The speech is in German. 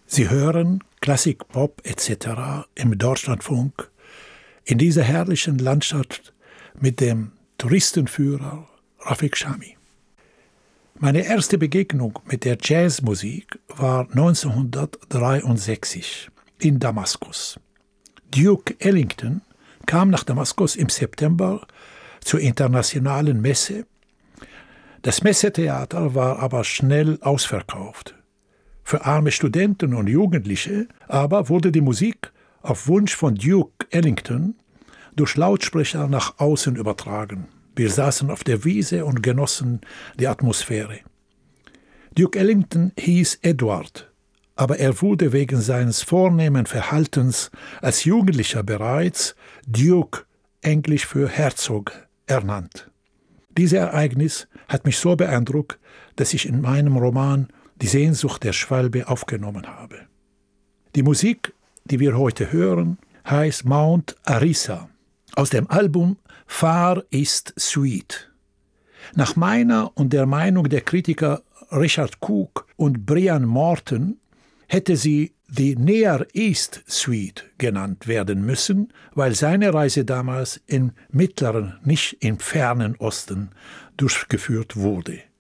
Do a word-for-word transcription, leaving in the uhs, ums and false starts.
Sie hören Klassik, Pop et cetera im Deutschlandfunk in dieser herrlichen Landschaft mit dem Touristenführer Rafik Shami. Meine erste Begegnung mit der Jazzmusik war neunzehnhundertdreiundsechzig in Damaskus. Duke Ellington kam nach Damaskus im September zur internationalen Messe. Das Messetheater war aber schnell ausverkauft. Für arme Studenten und Jugendliche aber wurde die Musik auf Wunsch von Duke Ellington durch Lautsprecher nach außen übertragen. Wir saßen auf der Wiese und genossen die Atmosphäre. Duke Ellington hieß Edward, aber er wurde wegen seines vornehmen Verhaltens als Jugendlicher bereits Duke, englisch für Herzog, ernannt. Dieses Ereignis hat mich so beeindruckt, dass ich in meinem Roman Die Sehnsucht der Schwalbe aufgenommen habe. Die Musik, die wir heute hören, heißt Mount Arisa aus dem Album Far East Suite. Nach meiner und der Meinung der Kritiker Richard Cook und Brian Morton hätte sie die Near East Suite genannt werden müssen, weil seine Reise damals im mittleren, nicht im fernen Osten durchgeführt wurde.